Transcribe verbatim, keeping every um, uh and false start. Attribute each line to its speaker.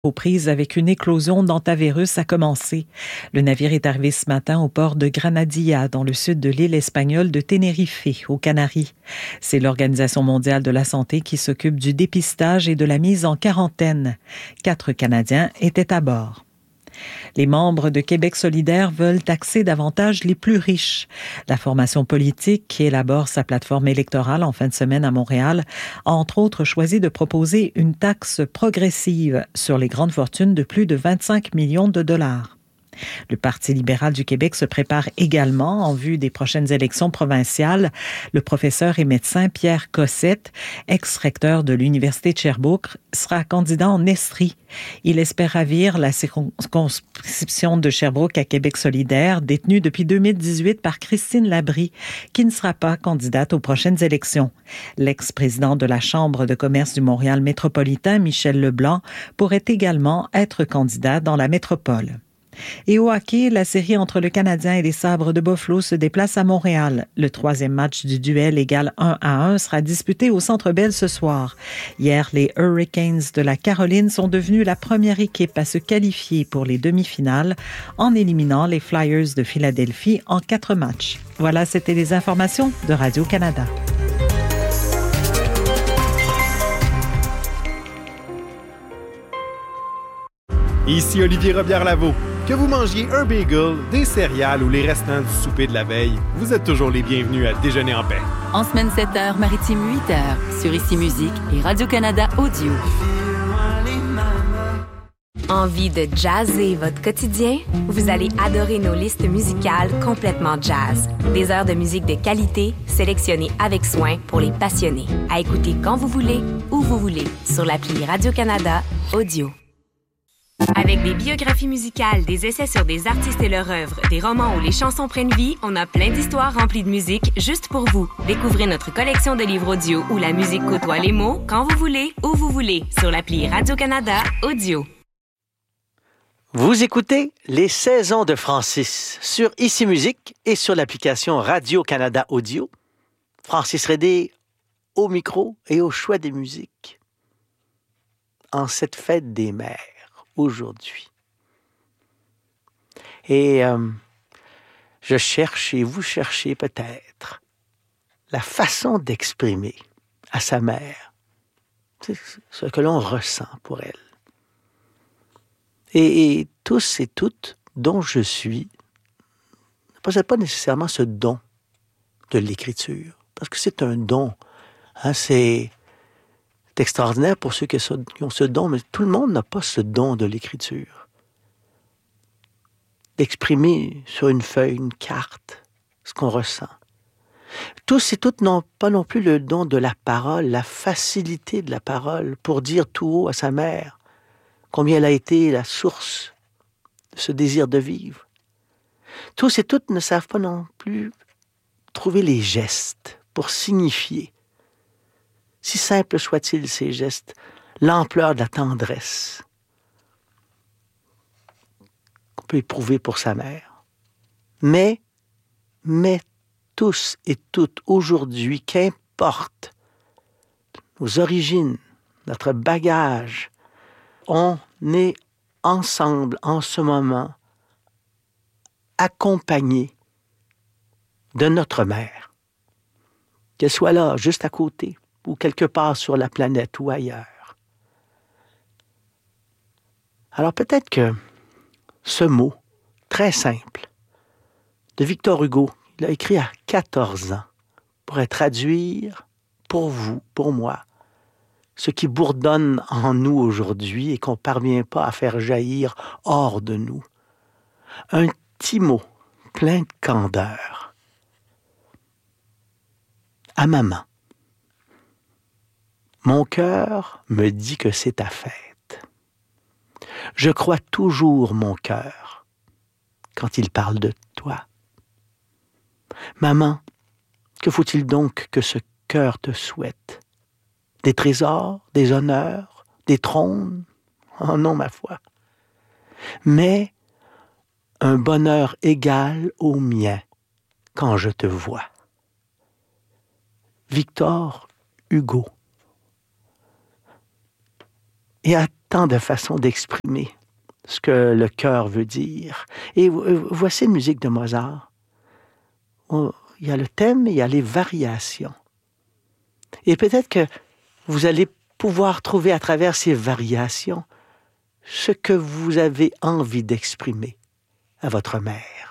Speaker 1: Aux prises avec une éclosion d'hantavirus a commencé. Le navire est arrivé ce matin au port de Granadilla, dans le sud de l'île espagnole de Tenerife, aux Canaries. C'est l'Organisation mondiale de la santé qui s'occupe du dépistage et de la mise en quarantaine. Quatre Canadiens étaient à bord. Les membres de Québec solidaire veulent taxer davantage les plus riches. La formation politique, qui élabore sa plateforme électorale en fin de semaine à Montréal, a entre autres choisi de proposer une taxe progressive sur les grandes fortunes de plus de vingt-cinq millions de dollars. Le Parti libéral du Québec se prépare également en vue des prochaines élections provinciales. Le professeur et médecin Pierre Cossette, ex-recteur de l'Université de Sherbrooke, sera candidat en Estrie. Il espère ravir la circonscription de Sherbrooke à Québec solidaire, détenue depuis deux mille dix-huit par Christine Labrie, qui ne sera pas candidate aux prochaines élections. L'ex-président de la Chambre de commerce du Montréal métropolitain, Michel Leblanc, pourrait également être candidat dans la métropole. Et au hockey, la série entre le Canadien et les Sabres de Buffalo se déplace à Montréal. Le troisième match du duel égal un à un sera disputé au Centre Bell ce soir. Hier, les Hurricanes de la Caroline sont devenus la première équipe à se qualifier pour les demi-finales en éliminant les Flyers de Philadelphie en quatre matchs. Voilà, c'était les informations de Radio-Canada.
Speaker 2: Ici Olivier Robillard-Lavaux. Que vous mangiez un bagel, des céréales ou les restants du souper de la veille, vous êtes toujours les bienvenus à Déjeuner en paix.
Speaker 3: En semaine sept heures, maritime huit heures, sur Ici Musique et Radio-Canada Audio.
Speaker 4: Envie de jazzer votre quotidien? Vous allez adorer nos listes musicales complètement jazz. Des heures de musique de qualité, sélectionnées avec soin pour les passionnés. À écouter quand vous voulez, où vous voulez, sur l'appli Radio-Canada Audio. Avec des biographies musicales, des essais sur des artistes et leur œuvre, des romans où les chansons prennent vie, on a plein d'histoires remplies de musique juste pour vous. Découvrez notre collection de livres audio où la musique côtoie les mots, quand vous voulez, où vous voulez, sur l'appli Radio-Canada Audio.
Speaker 5: Vous écoutez Les saisons de Francis sur Ici Musique et sur l'application Radio-Canada Audio. Francis Rédé au micro et au choix des musiques. En cette fête des mères. Aujourd'hui. Et euh, je cherche, et vous cherchez peut-être, la façon d'exprimer à sa mère ce que l'on ressent pour elle. Et, et tous et toutes dont je suis ne possèdent pas nécessairement ce don de l'écriture, parce que c'est un don. Hein, c'est... C'est extraordinaire pour ceux qui ont ce don, mais tout le monde n'a pas ce don de l'écriture. D'exprimer sur une feuille, une carte, ce qu'on ressent. Tous et toutes n'ont pas non plus le don de la parole, la facilité de la parole pour dire tout haut à sa mère combien elle a été la source de ce désir de vivre. Tous et toutes ne savent pas non plus trouver les gestes pour signifier, si simples soient-ils ces gestes, l'ampleur de la tendresse qu'on peut éprouver pour sa mère. Mais, mais tous et toutes aujourd'hui, qu'importe nos origines, notre bagage, on est ensemble en ce moment, accompagnés de notre mère. Qu'elle soit là, juste à côté, ou quelque part sur la planète ou ailleurs. Alors peut-être que ce mot, très simple, de Victor Hugo, il a écrit à quatorze ans, pourrait traduire pour vous, pour moi, ce qui bourdonne en nous aujourd'hui et qu'on ne parvient pas à faire jaillir hors de nous. Un petit mot plein de candeur. À maman. Mon cœur me dit que c'est ta fête. Je crois toujours mon cœur quand il parle de toi. Maman, que faut-il donc que ce cœur te souhaite? Des trésors, des honneurs, des trônes? Oh non, ma foi. Mais un bonheur égal au mien quand je te vois. Victor Hugo. Et à tant de façons d'exprimer ce que le cœur veut dire. Et voici une musique de Mozart. Il y a le thème, il y a les variations. Et peut-être que vous allez pouvoir trouver à travers ces variations ce que vous avez envie d'exprimer à votre mère.